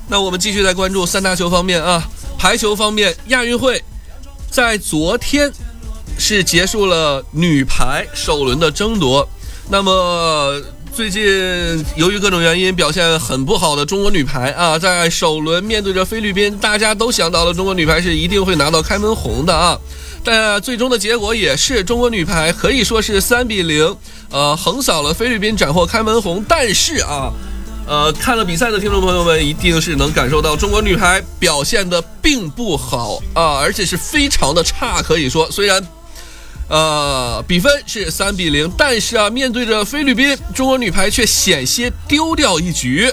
那我们继续来关注三大球方面啊。排球方面，亚运会在昨天是结束了女排首轮的争夺。那么最近由于各种原因表现很不好的中国女排啊，在首轮面对着菲律宾，大家都想到了中国女排是一定会拿到开门红的啊。但最终的结果也是中国女排可以说是3-0，横扫了菲律宾，斩获开门红。但是啊，看了比赛的听众朋友们一定是能感受到中国女排表现的并不好啊，而且是非常的差，可以说虽然比分是3-0，但是啊，面对着菲律宾，中国女排却险些丢掉一局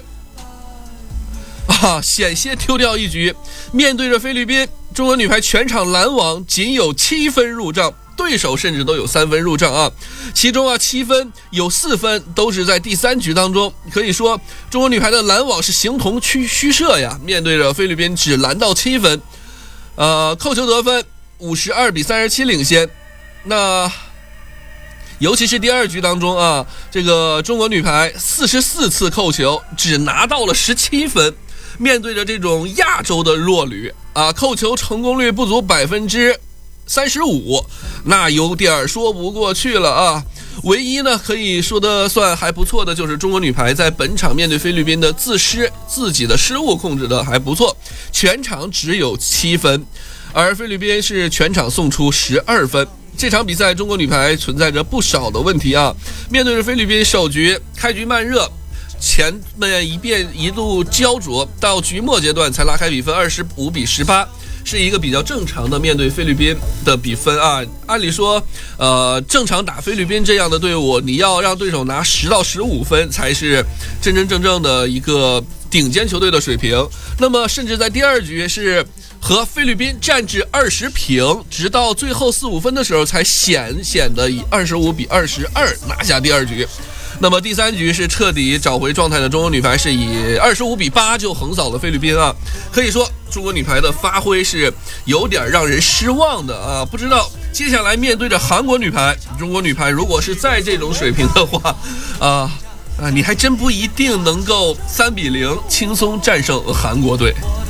险些丢掉一局。面对着菲律宾，中国女排全场拦网仅有7分入账，对手甚至都有3分入账啊。其中啊7分有4分都是在第3局当中，可以说中国女排的拦网是形同虚设呀。面对着菲律宾只拦到7分，扣球得分52-37领先。那尤其是第2局当中啊，这个中国女排44次扣球只拿到了17分。面对着这种亚洲的弱旅啊，扣球成功率不足35%，那有点说不过去了啊。唯一呢可以说的算还不错的就是中国女排在本场面对菲律宾的自己的失误控制的还不错，全场只有7分，而菲律宾是全场送出12分。这场比赛中国女排存在着不少的问题啊。面对着菲律宾，首局开局慢热，前面一度焦灼，到局末阶段才拉开比分25-18，是一个比较正常的面对菲律宾的比分啊。按理说正常打菲律宾这样的队伍，你要让对手拿10到15分才是真真正正的一个顶尖球队的水平。那么甚至在第2局是和菲律宾战至20平，直到最后4-5分的时候才险的以25-22拿下第2局。那么第3局是彻底找回状态的中国女排，是以25-8就横扫了菲律宾啊。可以说中国女排的发挥是有点让人失望的啊。不知道接下来面对着韩国女排，中国女排如果是在这种水平的话你还真不一定能够3-0轻松战胜韩国队。